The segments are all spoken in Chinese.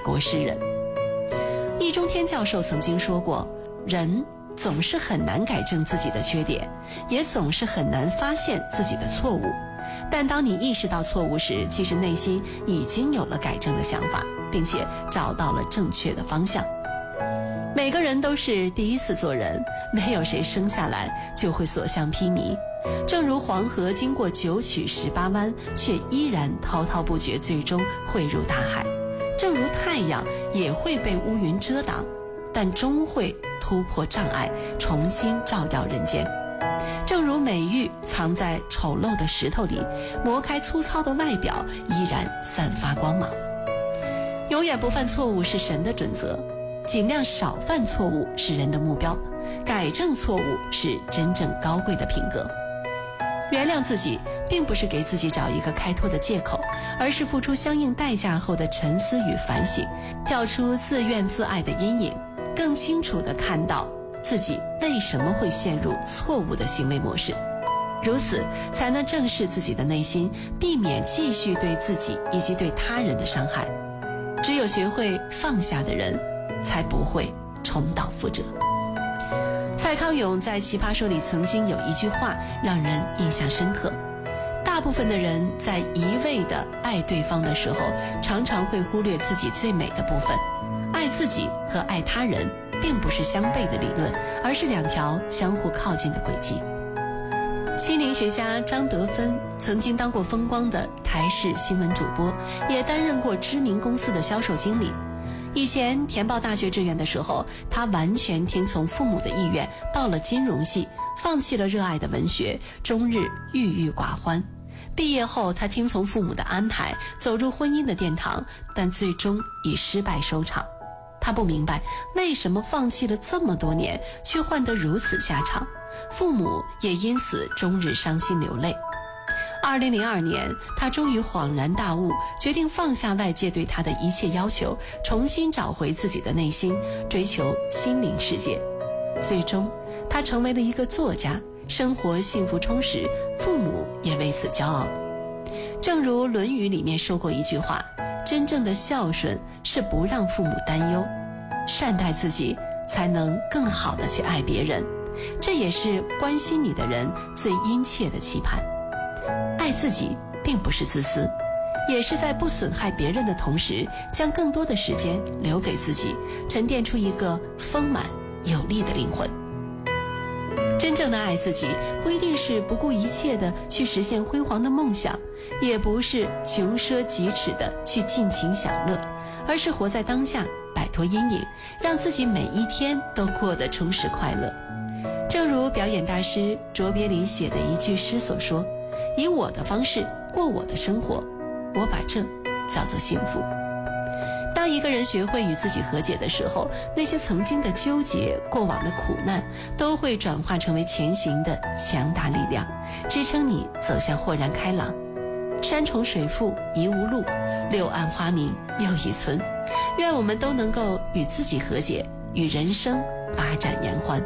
国诗人。易中天教授曾经说过，人总是很难改正自己的缺点，也总是很难发现自己的错误。但当你意识到错误时，其实内心已经有了改正的想法，并且找到了正确的方向。每个人都是第一次做人，没有谁生下来就会所向披靡。正如黄河经过9曲18弯，却依然滔滔不绝，最终汇入大海。正如太阳也会被乌云遮挡，但终会突破障碍，重新照耀人间。正如美玉藏在丑陋的石头里，磨开粗糙的外表，依然散发光芒。永远不犯错误是神的准则，尽量少犯错误是人的目标，改正错误是真正高贵的品格。原谅自己并不是给自己找一个开脱的借口，而是付出相应代价后的沉思与反省，跳出自怨自艾的阴影，更清楚地看到自己为什么会陷入错误的行为模式，如此才能正视自己的内心，避免继续对自己以及对他人的伤害。只有学会放下的人，才不会重蹈覆辙。蔡康永在《奇葩说》里曾经有一句话让人印象深刻：大部分的人在一味地爱对方的时候，常常会忽略自己最美的部分。爱自己和爱他人并不是相悖的理论，而是两条相互靠近的轨迹。心灵学家张德芬曾经当过风光的台视新闻主播，也担任过知名公司的销售经理。以前填报大学志愿的时候，他完全听从父母的意愿，报了金融系，放弃了热爱的文学，终日郁郁寡欢。毕业后，他听从父母的安排，走入婚姻的殿堂，但最终以失败收场。他不明白为什么放弃了这么多年，却换得如此下场，父母也因此终日伤心流泪。2002年，他终于恍然大悟，决定放下外界对他的一切要求，重新找回自己的内心，追求心灵世界。最终，他成为了一个作家，生活幸福充实，父母也为此骄傲。正如《论语》里面说过一句话，真正的孝顺是不让父母担忧，善待自己，才能更好地去爱别人。这也是关心你的人最殷切的期盼。爱自己并不是自私，也是在不损害别人的同时，将更多的时间留给自己，沉淀出一个丰满有力的灵魂。真正的爱自己，不一定是不顾一切的去实现辉煌的梦想，也不是穷奢极侈的去尽情享乐，而是活在当下，摆脱阴影，让自己每一天都过得充实快乐。正如表演大师卓别林写的一句诗所说，以我的方式过我的生活，我把这叫做幸福。当一个人学会与自己和解的时候，那些曾经的纠结，过往的苦难，都会转化成为前行的强大力量，支撑你走向豁然开朗。山重水复疑无路，柳暗花明又一村。愿我们都能够与自己和解，与人生把盏言欢。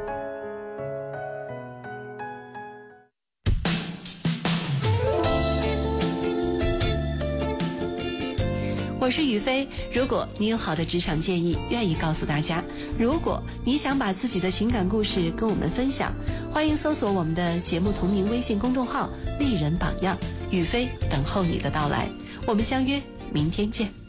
我是雨飞，如果你有好的职场建议，愿意告诉大家；如果你想把自己的情感故事跟我们分享，欢迎搜索我们的节目同名微信公众号“丽人榜样”，雨飞等候你的到来。我们相约明天见。